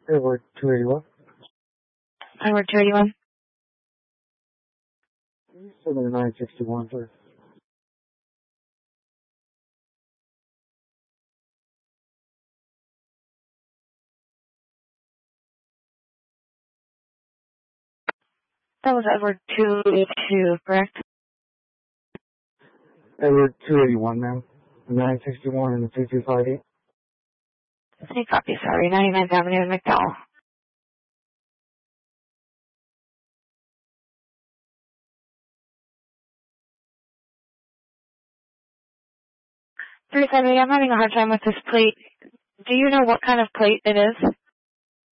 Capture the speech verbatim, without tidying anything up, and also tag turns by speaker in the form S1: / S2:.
S1: Edward two eighty-one.
S2: Edward two eighty-one.
S1: seventy-nine sixty-one, please.
S2: That was Edward two eighty-two, correct?
S1: Edward two eighty-one, ma'am. nine sixty-one and two two five eight.
S2: Any copy, sorry. ninety-ninth Avenue in McDowell. thirty-five eight, I'm having a hard time with this plate. Do you know what kind of plate it is?